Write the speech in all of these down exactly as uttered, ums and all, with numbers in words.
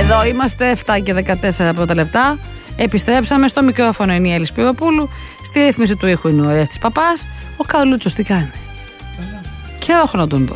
Εδώ είμαστε, εφτά και δεκατέσσερα πρώτα λεπτά. Επιστρέψαμε στο μικρόφωνο, είναι η Έλλη Σπυροπούλου. Στη ρύθμιση του ήχου είναι ο Ρέστης Παπάς. Ο Καρλούτσος τι κάνει? Και έχω να τον δω.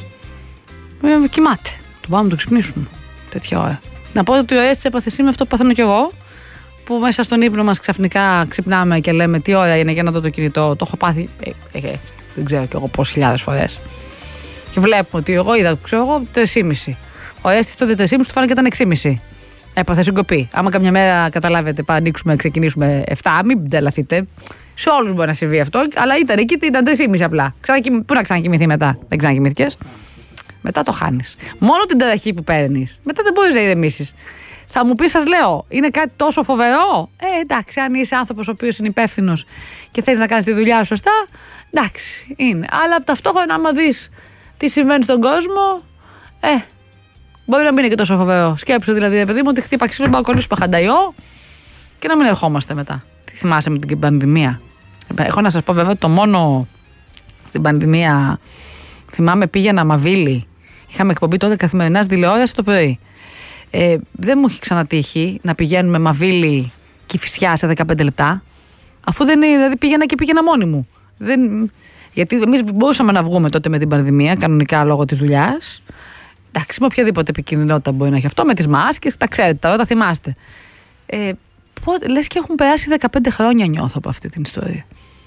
Ε, κοιμάται. Του πάμε να το ξυπνήσουμε. Τέτοια ώρα. Να πω ότι ο Ρέστης έπαθε σήμερα αυτό που παθαίνω κι εγώ. Που μέσα στον ύπνο μας ξαφνικά ξυπνάμε και λέμε τι ώρα είναι για να δω το κινητό. Το έχω πάθει. Ε, ε, ε, δεν ξέρω κι εγώ πόσες χιλιάδες φορές. Και βλέπουμε ότι εγώ είδα, ξέρω εγώ, τρεις και μισή. Ο Ρέστης τότε τρεις και μισή του φάνηκε ήταν έξι και μισή. Έπαθε συγκοπή. Άμα καμιά μέρα καταλάβετε, πάμε ανοίξουμε, ξεκινήσουμε εφτά, μην τζαλαθείτε. Σε όλους μπορεί να συμβεί αυτό, αλλά ήταν εκεί, ήταν τρεις και μισή απλά. Ξανακοι... Πού να ξανακοιμηθεί μετά? Δεν ξανακοιμήθηκες. Μετά το χάνεις. Μόνο την ταραχή που παίρνεις. Μετά δεν μπορείς να ηρεμήσεις. Θα μου πεις, σας λέω, είναι κάτι τόσο φοβερό? Ε, εντάξει, αν είσαι άνθρωπος ο οποίος είναι υπεύθυνος και θέλεις να κάνεις τη δουλειά σου σωστά, εντάξει, είναι. Αλλά ταυτόχρονα, άμα δεις τι συμβαίνει στον κόσμο, ε, μπορεί να μην είναι και τόσο φοβερό. Σκέψου δηλαδή, παιδί μου, ότι χτύπα ξύλο, να κολλήσουμε χανταϊό και να μην ερχόμαστε μετά. Τι θυμάσαι με την πανδημία? Έχω να σας πω βέβαια το μόνο την πανδημία. Θυμάμαι πήγαινα Μαβίλη. Είχαμε εκπομπή τότε καθημερινά στη τηλεόραση το πρωί. Ε, δεν μου έχει ξανατύχει να πηγαίνουμε Μαβίλη Κηφισιά σε δεκαπέντε λεπτά. Αφού δεν είναι, δηλαδή πήγαινα και πήγαινα μόνη μου. Δεν, γιατί εμείς μπορούσαμε να βγούμε τότε με την πανδημία, κανονικά λόγω της δουλειάς. Εντάξει, με οποιαδήποτε επικινδυνότητα μπορεί να έχει αυτό, με τις μάσκες, τα ξέρετε, τώρα τα θυμάστε. Ε, πότε, λες και έχουν περάσει δεκαπέντε χρόνια, νιώθω από αυτή την ιστορία.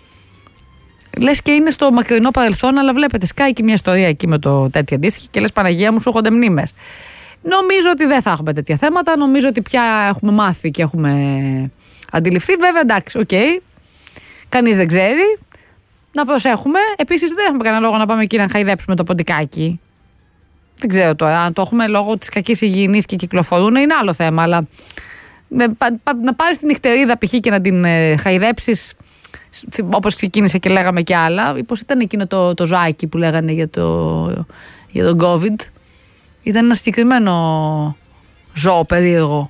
Λες και είναι στο μακρινό παρελθόν, αλλά βλέπετε, σκάει και μια ιστορία εκεί με το τέτοια αντίστοιχη και λες Παναγία μου, σου έρχονται μνήμες. Νομίζω ότι δεν θα έχουμε τέτοια θέματα. Νομίζω ότι πια έχουμε μάθει και έχουμε αντιληφθεί. Βέβαια, εντάξει, οκ. Okay. Κανείς δεν ξέρει. Να προσέχουμε. Επίσης, δεν έχουμε κανένα λόγο να πάμε εκεί να χαϊδέψουμε το ποντικάκι. Δεν ξέρω τώρα. Αν το έχουμε λόγω της κακής υγιεινής και κυκλοφορούν, είναι άλλο θέμα. Αλλά να πάρεις την νυχτερίδα π.χ. και να την χαϊδέψεις, όπως ξεκίνησε και λέγαμε κι άλλα. Πώς ήταν εκείνο το, το ζωάκι που λέγανε για το, για τον COVID? Ήταν ένα συγκεκριμένο ζώο περίεργο.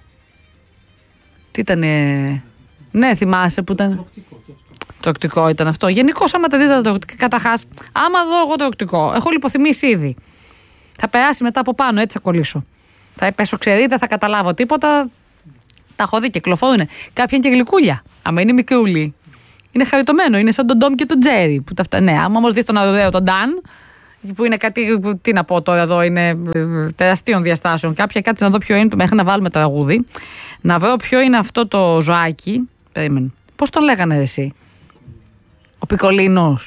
Τι ήτανε? Ναι, θυμάσαι που ήταν. Τροκτικό, τροκτικό ήταν αυτό. Γενικώς, άμα τα δείτε τα τροκτικά, καταρχάς, άμα δω εγώ τροκτικό, έχω λιποθυμήσει ήδη. Θα περάσει μετά από πάνω, έτσι θα κολλήσω. Θα πέσω ξερή, δεν θα καταλάβω τίποτα. Τα έχω δει, κυκλοφορούν. Κάποια είναι και γλυκούλια. Άμα είναι μικρούλι, είναι χαριτωμένο. Είναι σαν τον Ντόμ και τον Τζέρι. Που τα... Ναι, άμα όμως δεις τον Αρουδαίο, τον Νταν, που είναι κάτι, που, τι να πω τώρα εδώ, είναι τεραστίων διαστάσεων. Κάποια κάτι να δω ποιο είναι, μέχρι να βάλουμε τραγούδι. Να βρω ποιο είναι αυτό το ζωάκι. Περίμενε. Πώς τον λέγανε εσύ? Ο Πικολίνος.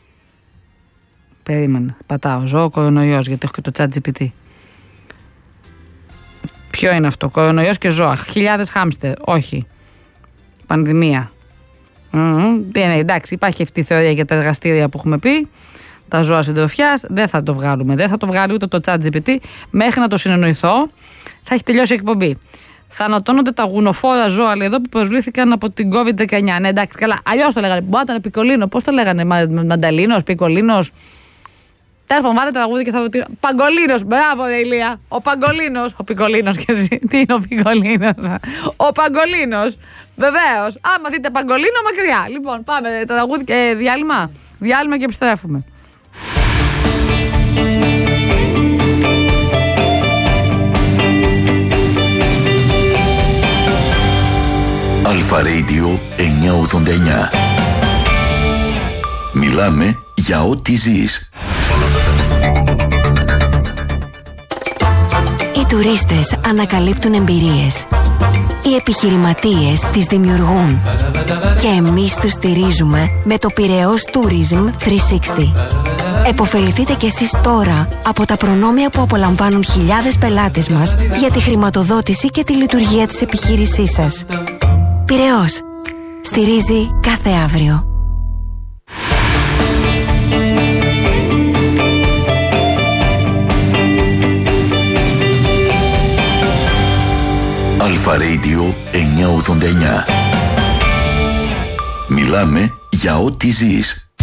Περίμενε. Πατάω. Ζώο, κορονοϊός, γιατί έχω και το τσάτ τζι πι τι. Ποιο είναι αυτό? Κορονοϊός και ζώα. Χιλιάδες χάμστερ. Όχι. Πανδημία. Mm, ναι, εντάξει, υπάρχει αυτή η θεωρία για τα εργαστήρια που έχουμε πει. Τα ζώα συντροφιάς, δεν θα το βγάλουμε. Δεν θα το βγάλει ούτε το τσάτ τζι πι τι. Μέχρι να το συνεννοηθώ, θα έχει τελειώσει η εκπομπή. Θανατώνονται τα γουνοφόρα ζώα, λέει εδώ, που προσβλήθηκαν από την κόβιντ δεκαεννιά. Ναι, εντάξει, καλά. Αλλιώς το λέγανε. Μπορεί να ήταν πικολίνο. Πώς το λέγανε? Μα, μανταλίνος, πικολίνος. Τέλος πάντων, βάλε τραγούδι και θα δω. Παγκολίνος. Μπράβο, ρε Ηλία. Ο Παγκολίνος. Ο Πικολίνος και εσύ. Τι είναι ο Πικολίνος? Ο Παγκολίνος. Βεβαίως. Άμα δείτε Παγκολίνο, μακριά. Λοιπόν, πάμε. Τραγούδι και ε, διάλειμμα. Διάλειμμα και επιστρέφουμε. Αλφα Radio εννιακόσια ογδόντα εννιά. Μιλάμε για ό,τι ζεις. Οι τουρίστες ανακαλύπτουν εμπειρίες. Οι επιχειρηματίες τις δημιουργούν. Και εμείς τους στηρίζουμε με το Πειραιώς Tourism τριακόσια εξήντα. Εποφεληθείτε κι εσείς τώρα από τα προνόμια που απολαμβάνουν χιλιάδες πελάτες μας για τη χρηματοδότηση και τη λειτουργία της επιχείρησής σας. Πειραιώς. Στηρίζει κάθε αύριο. Αλφα Radio εννιακόσια ογδόντα εννιά. Μιλάμε για ό,τι ζεις.